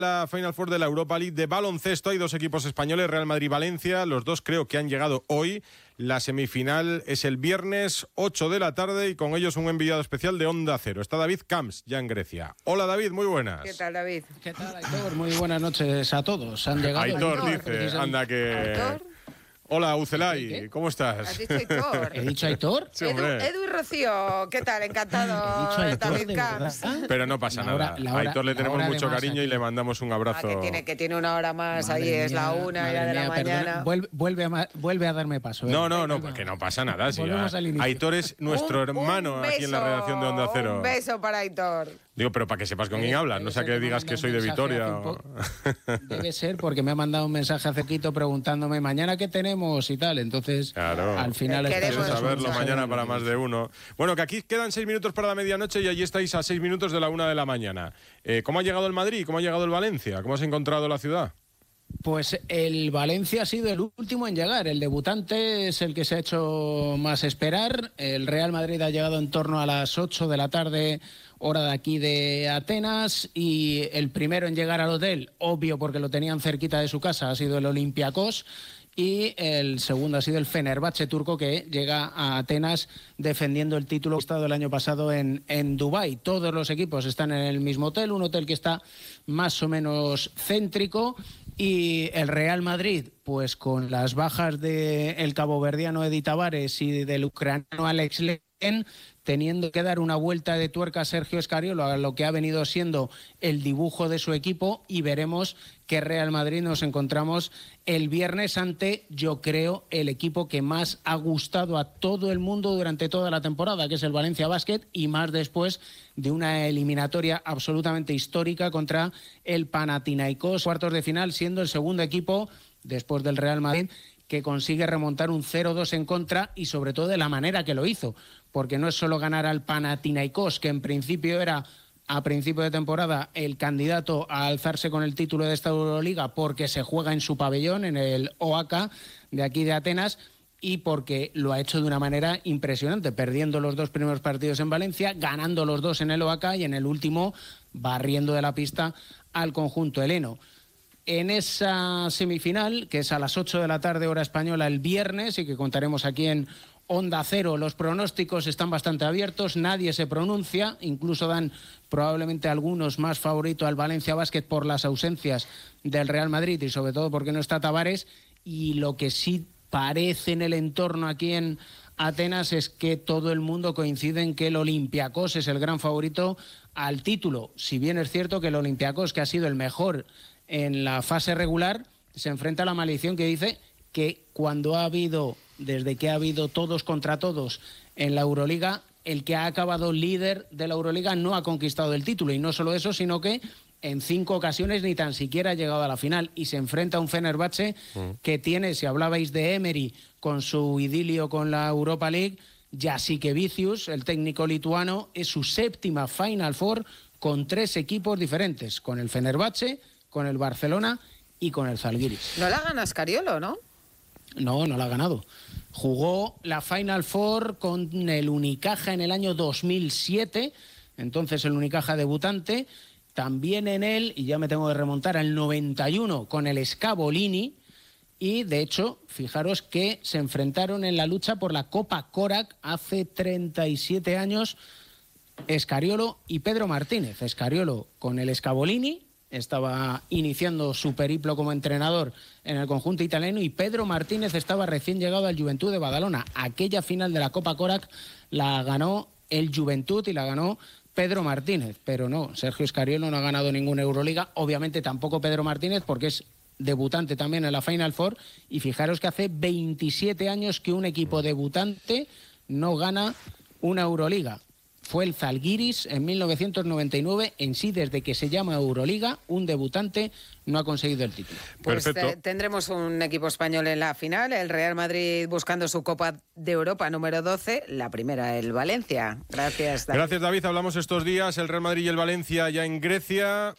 La Final Four de la Europa League de baloncesto. Hay dos equipos españoles, Real Madrid y Valencia. Los dos creo que han llegado hoy. La semifinal es el viernes 8 de la tarde y con ellos un enviado especial de Onda Cero. Está David Camps, ya en Grecia. Hola David, muy buenas. ¿Qué tal, David? ¿Qué tal, Aitor? Muy buenas noches a todos. Han llegado. Aitor dice, anda que... ¿Aitor? Hola, Ucelay, ¿cómo estás? ¿Has dicho Aitor? ¿He dicho Aitor? Sí, Edu y Rocío, ¿qué tal? Encantado, David Camps. Pero no pasa nada. A Aitor le tenemos mucho cariño y le mandamos un abrazo. Que tiene una hora más, Madre ahí es mía, la 1 ya de la mañana. Vuelve a darme paso. No, porque no pasa nada. Sí, Aitor es nuestro hermano aquí en la redacción de Onda Cero. Un beso para Aitor. Digo, pero para que sepas con quién hablas, no sea que digas que soy de Vitoria. Debe ser porque me ha mandado un mensaje hace poquito preguntándome mañana qué tenemos y tal. Entonces, claro, al final... Queremos saberlo mañana para más de uno. Bueno, que aquí quedan 6 minutos para la medianoche y allí estáis a 6 minutos de la 1 de la mañana. ¿Cómo ha llegado el Madrid? ¿Cómo ha llegado el Valencia? ¿Cómo has encontrado la ciudad? Pues el Valencia ha sido el último en llegar. El debutante es el que se ha hecho más esperar. El Real Madrid ha llegado en torno a las 8 de la tarde, hora de aquí de Atenas. Y el primero en llegar al hotel, obvio porque lo tenían cerquita de su casa, ha sido el Olympiacos. Y el segundo ha sido el Fenerbahce turco, que llega a Atenas defendiendo el título estado el año pasado en Dubái. Todos los equipos están en el mismo hotel, un hotel que está más o menos céntrico. Y el Real Madrid, pues con las bajas del caboverdiano Edi Tavares y del ucraniano Alex Len, teniendo que dar una vuelta de tuerca a Sergio Scariolo a lo que ha venido siendo el dibujo de su equipo, y veremos qué Real Madrid nos encontramos el viernes ante, yo creo, el equipo que más ha gustado a todo el mundo durante toda la temporada, que es el Valencia Basket, y más después de una eliminatoria absolutamente histórica contra el Panathinaikos, cuartos de final, siendo el segundo equipo después del Real Madrid que consigue remontar un 0-2 en contra, y sobre todo de la manera que lo hizo, porque no es solo ganar al Panathinaikos, que en principio era a principio de temporada el candidato a alzarse con el título de esta Euroliga porque se juega en su pabellón, en el OAK de aquí de Atenas, y porque lo ha hecho de una manera impresionante, perdiendo los 2 primeros partidos en Valencia, ganando los 2 en el OAK y en el último barriendo de la pista al conjunto heleno. En esa semifinal, que es a las 8 de la tarde hora española el viernes y que contaremos aquí en Onda Cero, los pronósticos están bastante abiertos, nadie se pronuncia, incluso dan probablemente algunos más favorito al Valencia Basket por las ausencias del Real Madrid y sobre todo porque no está Tavares, y lo que sí parece en el entorno aquí en Atenas es que todo el mundo coincide en que el Olympiacos es el gran favorito al título, si bien es cierto que el Olympiacos, que ha sido el mejor en la fase regular, se enfrenta a la maldición que dice que desde que ha habido todos contra todos en la Euroliga, el que ha acabado líder de la Euroliga no ha conquistado el título, y no solo eso, sino que en 5 ocasiones ni tan siquiera ha llegado a la final, y se enfrenta a un Fenerbahce que tiene, si hablabais de Emery con su idilio con la Europa League, Jasikevičius, el técnico lituano, es su 7ª Final Four con 3 equipos diferentes, con el Fenerbahce, con el Barcelona y con el Zalgiris. No la gana Scariolo, ¿no? No la ha ganado. Jugó la Final Four con el Unicaja en el año 2007, entonces el Unicaja debutante, también en él, y ya me tengo que remontar al 91, con el Scavolini, y de hecho, fijaros que se enfrentaron en la lucha por la Copa Korak hace 37 años Scariolo y Pedro Martínez. Scariolo con el Scavolini, estaba iniciando su periplo como entrenador en el conjunto italiano, y Pedro Martínez estaba recién llegado al Juventud de Badalona. Aquella final de la Copa Korak la ganó el Juventud y la ganó Pedro Martínez, pero no, Sergio Scariolo no ha ganado ninguna Euroliga, obviamente tampoco Pedro Martínez, porque es debutante también en la Final Four, y fijaros que hace 27 años que un equipo debutante no gana una Euroliga. Fue el Zalgiris en 1999. En sí, desde que se llama Euroliga, un debutante no ha conseguido el título. Pues tendremos un equipo español en la final, el Real Madrid buscando su Copa de Europa número 12, la primera el Valencia. Gracias, David. Gracias, David. Hablamos estos días, el Real Madrid y el Valencia ya en Grecia.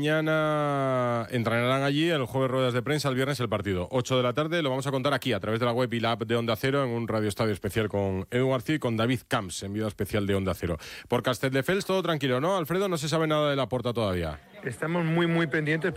Mañana entrenarán allí, el jueves ruedas de prensa, el viernes el partido. 8 de la tarde, lo vamos a contar aquí a través de la web y la app de Onda Cero en un Radio Estadio especial con Edu García y con David Camps, enviado especial de Onda Cero. Por Castelldefels todo tranquilo, ¿no, Alfredo? No se sabe nada de Laporta todavía. Estamos muy pendientes,